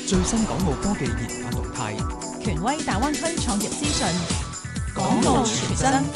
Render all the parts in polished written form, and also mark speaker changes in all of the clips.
Speaker 1: 最新港澳科技研發動態，
Speaker 2: 權威大灣區創業資訊，
Speaker 1: 港澳全真。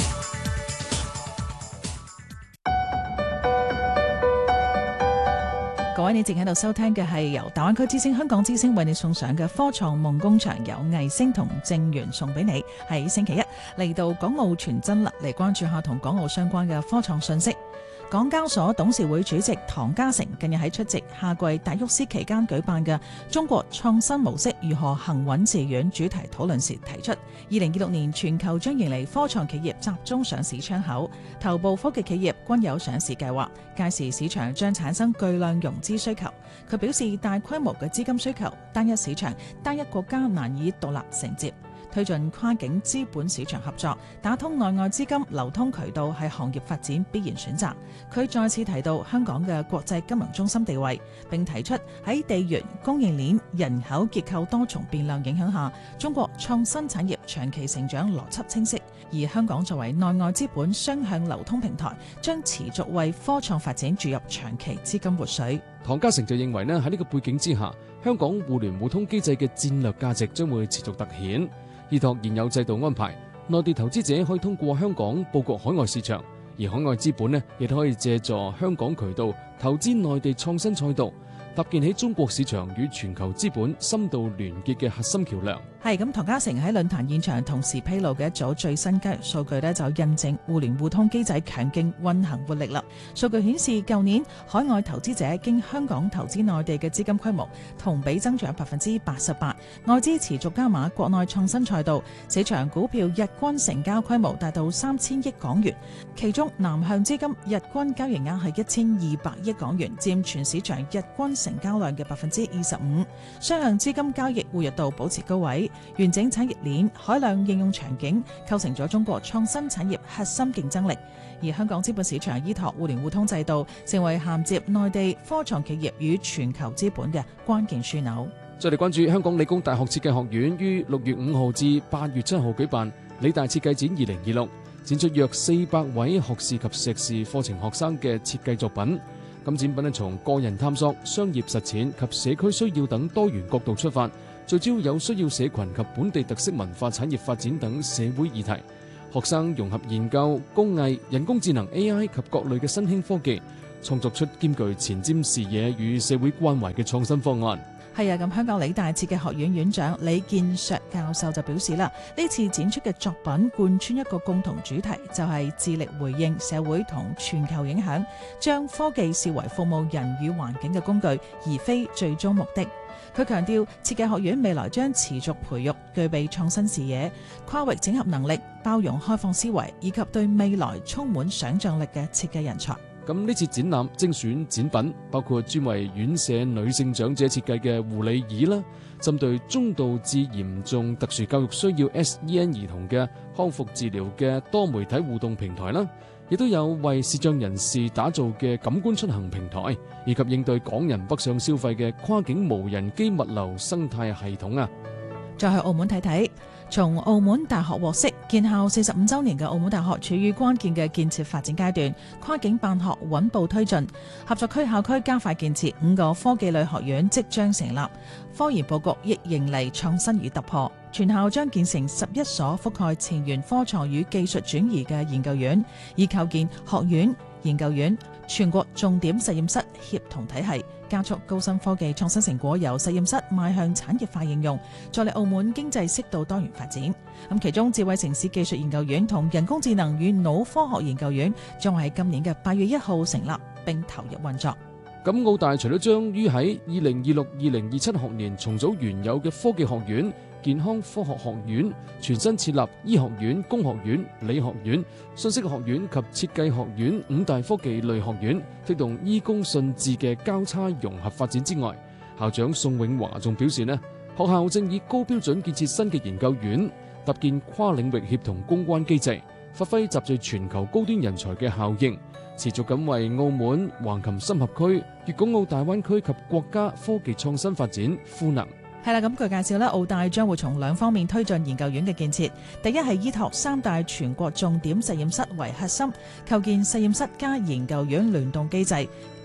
Speaker 2: 各位，你正喺度收聽嘅係由大灣區之星、香港之星為你送上嘅科創夢工場，有藝星同正源送俾你。喺星期一嚟到港澳傳真啦，嚟關注下同港澳相關嘅科創信息。港交所董事會主席唐家成近日喺出席夏季達沃斯期間舉辦嘅中國創新模式如何行穩致遠主題討論時提出，2026年全球將迎嚟科創企業集中上市窗口，頭部科技企業均有上市計劃，屆時市場將產生巨量融資需求。佢表示，大規模嘅資金需求，單一市場、單一國家難以獨立承接。推進跨境資本市場合作，打通內外資金流通渠道係行業發展必然選擇。佢再次提到香港嘅國際金融中心地位，並提出喺地緣、供應鏈、人口結構多重變量影響下，中國創新產業長期成長邏輯清晰。而香港作為內外資本雙向流通平台，將持續為科創發展注入長期資金活水。
Speaker 3: 唐家成就認為呢，喺呢個背景之下，香港互聯互通機制嘅戰略價值將會持續凸顯。依託現有制度安排，內地投資者可以通過香港佈局海外市場，而海外資本呢亦都可以借助香港渠道投資內地創新賽道，搭建起中國市場與全球資本深度聯結嘅核心橋梁。係咁，唐家成喺論壇現場同時披露嘅一組最新交易數據呢，就印證互聯互通機制強勁運行活力啦。數據顯示，舊年海外投資者經香港投資內地嘅資金規模同比增長88%，外資持續加碼國內創新賽道，市場股票日均成交規模達到3000億港元，其中南向資金日均交易額係1200億港元，佔全市場日均成交量嘅25%。雙向資金交易活躍度保持高位。完整產業鏈、海量應用場景構成咗中國創新產業核心競爭力，而香港資本市場依託互聯互通制度，成為銜接內地科創企業與全球資本嘅關鍵樞紐。 再嚟關注香港理工大學設計學院於6月5號至8月7號舉辦理大設計展2026，展出約400位學士及碩士課程學生嘅設計作品。咁展品從個人探索、商業實踐及社區需要等多元角度出發，聚焦有需要社群及本地特色文化產業發展等社會議題。學生融合研究、工藝、人工智能 AI 及各類嘅新興科技，創作出兼具前瞻視野與社會關懷嘅創新方案。
Speaker 2: 係啊，咁香港理大設計學院院長李建碩教授就表示啦，呢次展出嘅作品貫穿一個共同主題，就係致力回應社會同全球影響，將科技視為服務人與環境嘅工具，而非最終目的。佢強調，設計學院未來將持續培育具備創新視野、跨域整合能力、包容開放思維以及對未來充滿想像力嘅設計人才。
Speaker 3: 咁呢次展覽精選展品包括專為院舍女性長者設計嘅護理椅啦，針對中度至嚴重特殊教育需要 SEN 兒童嘅康復治療嘅多媒體互動平台啦，亦都有為視障人士打造嘅感官出行平台，以及應對港人北上消費嘅跨境無人機物流生態系統啊。
Speaker 2: 再去澳門睇睇。從澳門大學獲悉，建校45週年嘅澳門大學處於關鍵嘅建設發展階段，跨境辦學穩步推進，合作區校區加快建設，5個科技類學院即將成立，科研佈局亦迎嚟創新與突破。全校將建成11所覆蓋前沿科創與技術轉移嘅研究院，以構建學院、研究院、全國重點實驗室協同體系，加速高新科技創新成果由實驗室邁向產業化應用，助力澳門經濟適度多元發展。咁其中智慧城市技術研究院同人工智能與腦科學研究院將會喺今年嘅8月1號成立並投入運作。
Speaker 3: 咁澳大除咗將於喺2026-2027學年重組原有嘅科技學院、健康科學學院，全新設立醫學院、工學院、理學院、信息學院及設計學院5大科技類學院，推動醫工信智嘅交叉融合發展之外，校長宋永華仲表示呢，學校正以高標準建設新嘅研究院，搭建跨領域協同公關機制，發揮集聚全球高端人才嘅效應，持續咁為澳門、橫琴深合區、粵港澳大灣區及國家科技創新發展賦能。
Speaker 2: 係啦，咁據介紹咧，澳大將會從2方面推進研究院嘅建設。第一係依託3大全國重點實驗室為核心，構建實驗室加研究院聯動機制，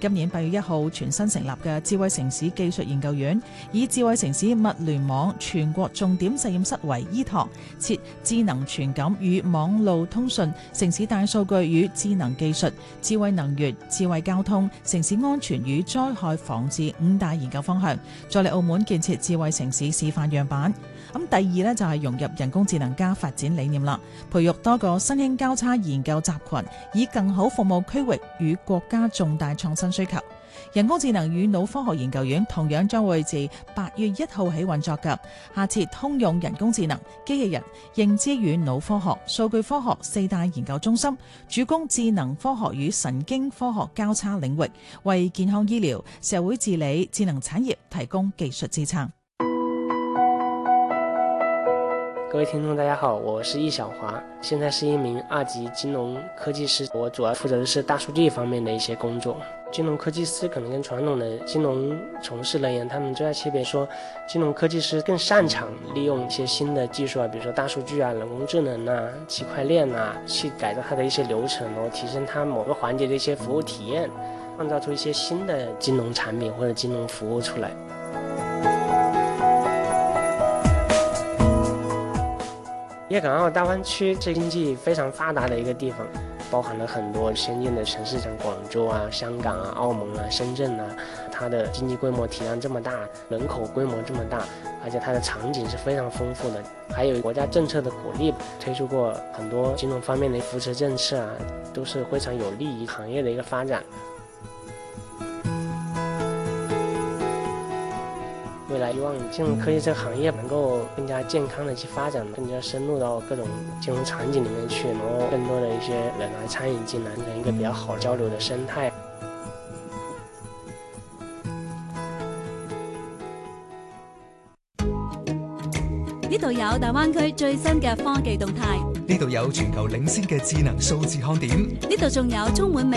Speaker 2: 今年8月1號全新成立嘅智慧城市技術研究院，以智慧城市物聯網全國重點實驗室為依託，設智能傳感與網路通訊、城市大數據與智能技術、智慧能源、智慧交通、城市安全與災害防治5大研究方向，再嚟澳門建設智慧城市示範樣板。咁第二呢，就係融入人工智能加發展理念啦，培育多個新興交叉研究集群，以更好服務區域與國家重大創新需求。人工智能與腦科學研究院同樣將會自8月1號起運作嘅，下設通用人工智能、機器人、認知與腦科學、數據科學4大研究中心，主攻智能科學與神經科學交叉領域，為健康醫療、社會治理、智能產業提供技術支撐。
Speaker 4: 各位聽眾大家好，我是易小華，現在是一名2級金融科技師，我主要負責的是大數據方面的一些工作。金融科技師可能跟傳統的金融從事人員，他們最大區別說，金融科技師更擅長利用一些新的技術啊，比如說大數據啊、人工智能啊、區塊鏈啊，去改造它的一些流程，然後提升它某個環節的一些服務體驗，創造出一些新的金融產品或者金融服務出來。粵港澳大灣區是經濟非常發達的一個地方，包含了很多先進的城市，像廣州啊、香港啊、澳門啊、深圳啊，它的經濟規模體量這麼大，人口規模這麼大，而且它的場景是非常豐富的，還有國家政策的鼓勵，推出過很多金融方面的扶持政策啊，都是非常有利於行業的一個發展。未來希望金融科技這個行業能夠更加健康的去發展，更加深入到各種金融場景裡面去，然後更多的一些人來參與進來，形成一個比較好交流的生態。
Speaker 5: 呢度有大灣區最新嘅科技動態，
Speaker 1: 呢度有全球領先嘅智能數字看點，
Speaker 5: 呢度仲有充滿